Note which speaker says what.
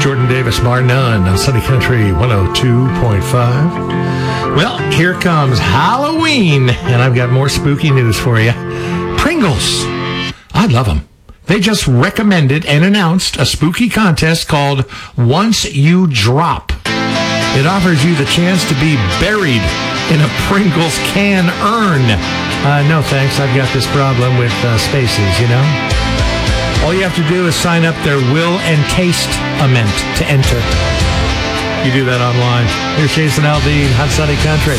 Speaker 1: Jordan Davis, bar none, on Sunny Country 102.5. Well, here comes Halloween, and I've got more spooky news for you. Pringles. I love them. They just recommended and announced a spooky contest called Once You Drop. It offers you the chance to be buried in a Pringles can urn. No thanks, I've got this problem with spaces, you know? All you have to do is sign up their will and taste-ament to enter. You do that online. Here's Jason Aldean, Hot Sunny Country.